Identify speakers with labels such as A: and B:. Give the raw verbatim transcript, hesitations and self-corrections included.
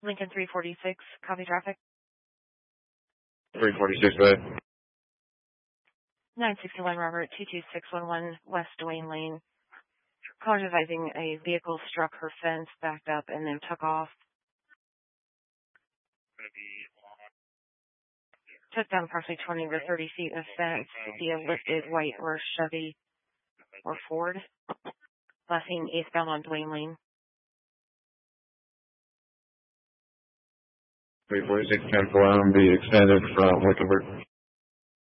A: Lincoln three forty-six, copy traffic.
B: three forty-six, go ahead.
A: nine sixty-one Robert, two two six one one West Duane Lane. Caller advising a vehicle struck her fence, backed up, and then took off. Took down approximately twenty to thirty feet of fence via lifted white or Chevy or Ford. Last seen eastbound on Duane Lane.
B: three forty-six, ten four, be extended from Wickenburg.